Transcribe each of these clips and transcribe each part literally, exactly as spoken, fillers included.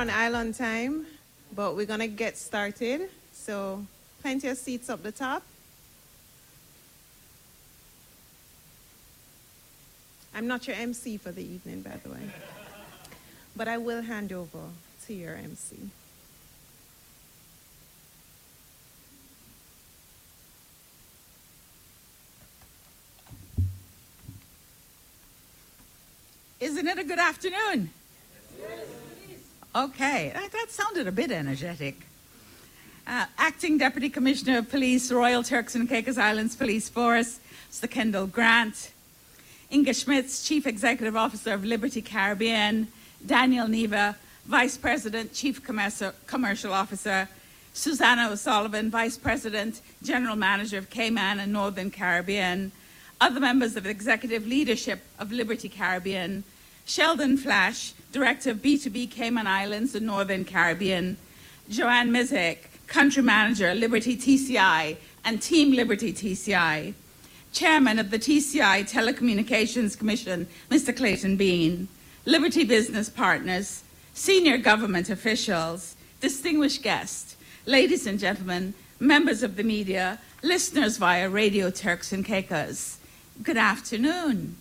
on island time, but we're going to get started. So plenty of seats up the top. I'm not your M C for the evening, by the way, but I will hand over to your M C. Isn't it a good afternoon? Yes. Okay, that, that sounded a bit energetic. Uh, Acting Deputy Commissioner of Police, Royal Turks and Caicos Islands Police Force, Mister Kendall Grant. Inga Schmitz, Chief Executive Officer of Liberty Caribbean. Daniel Neva, Vice President, Chief Commercial Officer. Susanna O'Sullivan, Vice President, General Manager of Cayman and Northern Caribbean. Other members of the executive leadership of Liberty Caribbean. Sheldon Flash, Director of B two B Cayman Islands and Northern Caribbean. Joanne Mizek, Country Manager, Liberty T C I and Team Liberty T C I. Chairman of the T C I Telecommunications Commission, Mister Clayton Bean. Liberty Business Partners, senior government officials, distinguished guests, ladies and gentlemen, members of the media, listeners via Radio Turks and Caicos. Good afternoon.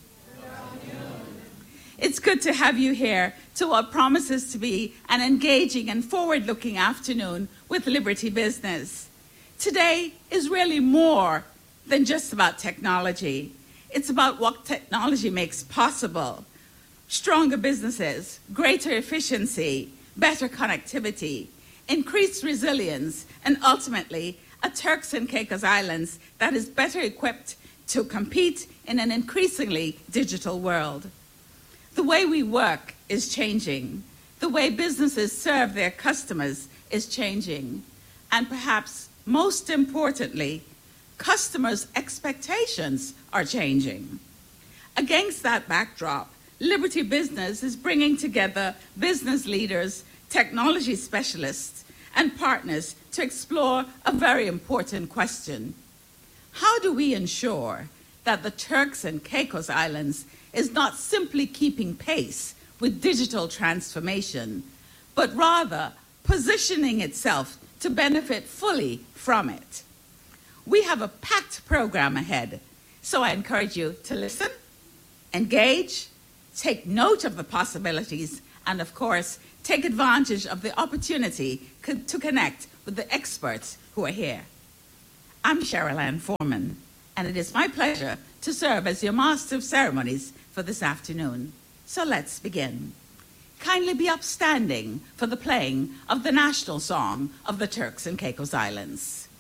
It's good to have you here to what promises to be an engaging and forward-looking afternoon with Liberty Business. Today is really more than just about technology. It's about what technology makes possible. Stronger businesses, greater efficiency, better connectivity, increased resilience, and ultimately a Turks and Caicos Islands that is better equipped to compete in an increasingly digital world. The way we work is changing. The way businesses serve their customers is changing. And perhaps most importantly, customers' expectations are changing. Against that backdrop, Liberty Business is bringing together business leaders, technology specialists, and partners to explore a very important question. How do we ensure that the Turks and Caicos Islands is not simply keeping pace with digital transformation, but rather positioning itself to benefit fully from it? We have a packed program ahead, so I encourage you to listen, engage, take note of the possibilities, and of course, take advantage of the opportunity co- to connect with the experts who are here. I'm Cheryl Ann Foreman, and it is my pleasure to serve as your Master of Ceremonies for this afternoon. So let's begin. Kindly be upstanding for the playing of the national song of the Turks and Caicos Islands.